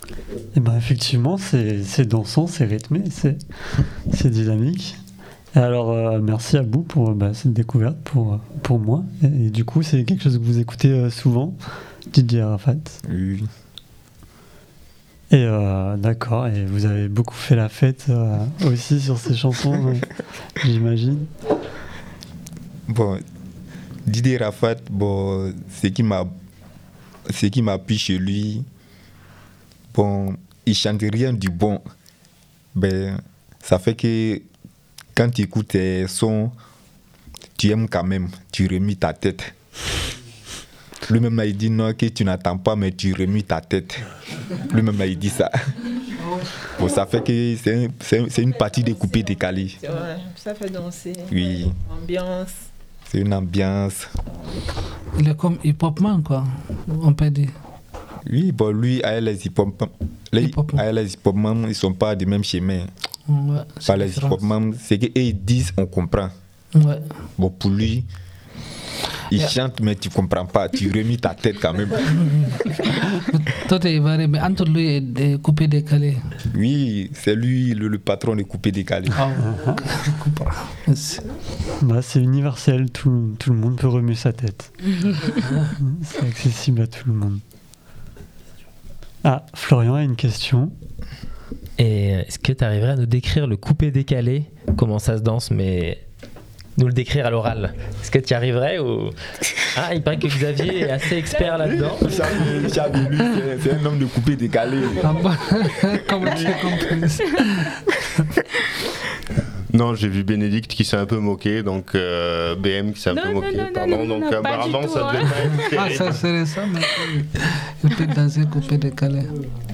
Et ben effectivement, c'est dansant, c'est rythmé, c'est dynamique. Et alors, merci à vous pour cette découverte pour moi. Et du coup, c'est quelque chose que vous écoutez souvent, DJ Arafat. Oui. Et d'accord, et vous avez beaucoup fait la fête aussi sur ces chansons, j'imagine. Bon, Didier Arafat, bon, ce qui m'a plu chez lui, bon, il chante rien du bon. Ben, ça fait que quand tu écoutes tes sons, tu aimes quand même, tu remues ta tête. Lui-même là, il dit non, que tu n'attends pas, mais tu remues ta tête. Lui-même là, il dit ça. Bon, ça fait que c'est une partie découpée décalée. C'est vrai, ça fait danser. Oui. Ambiance. C'est une ambiance. Il est comme hip-hopman, quoi, on peut dire. Oui, bon, lui, avec les hip-hopman, ils ne sont pas du même chemin. Ouais, Par les hip-hopman, c'est qu'eux ils disent, on comprend. Ouais. Bon, pour lui, il chante, mais tu ne comprends pas. Tu remues ta tête quand même. Toi, tu es varié, mais entre lui et Coupé Décalé. Oui, c'est lui le patron de Coupé Décalé. C'est universel, tout le monde peut remuer sa tête. C'est accessible à tout le monde. Ah, Florian a une question. Et est-ce que tu arriverais à nous décrire le coupé décalé, comment ça se danse, mais nous le décrire à l'oral? Est-ce que tu y arriverais ou... Ah, il paraît que Xavier est assez expert là-dedans. C'est un homme de coupé décalé. Comment tu as compris ça? Non, j'ai vu Bénédicte qui s'est un peu moqué, donc BM qui s'est un peu moqué. Pardon, donc apparemment ça devait pas être terrible. Ça serait ça, mais il peut danser Coupé Décalé.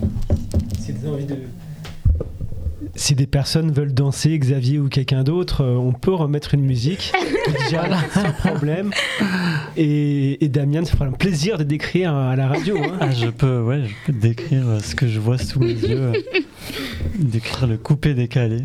Si des personnes veulent danser, Xavier ou quelqu'un d'autre, on peut remettre une musique, déjà sans problème. Et Damien, ça fera un plaisir de décrire à la radio. Hein. Ah, je peux décrire ce que je vois sous mes yeux, décrire le coupé décalé.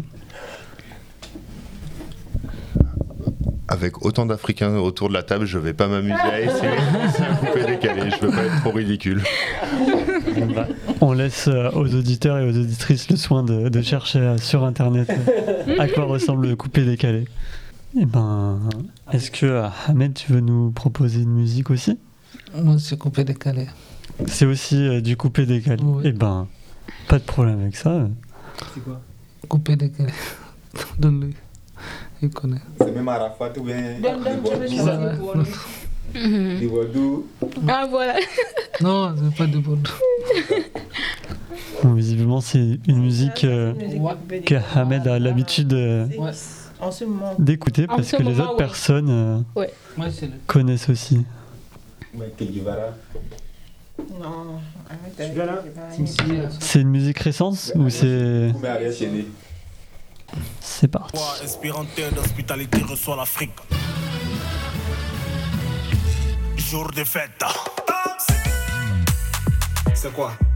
Avec autant d'Africains autour de la table, je vais pas m'amuser à essayer de faire un coupé décalé, je veux pas être trop ridicule. On laisse aux auditeurs et aux auditrices le soin de chercher sur internet à quoi ressemble le coupé décalé. Et est-ce que Ahmed, tu veux nous proposer une musique aussi? Moi, c'est Coupé Décalé. C'est aussi du coupé décalé. Oui. Et pas de problème avec ça. C'est quoi? Coupé Décalé. Donne-lui. Il connaît. C'est même Arafat ou bien des Bordeaux. Ah voilà. Non, c'est pas de Bordeaux. Bon, visiblement, c'est une musique que Ahmed a l'habitude d'écouter parce que les autres personnes connaissent aussi. Non. C'est une musique récente ou c'est... C'est parti. Inspirante d'hospitalité reçoit l'Afrique. Jour de fête. C'est quoi?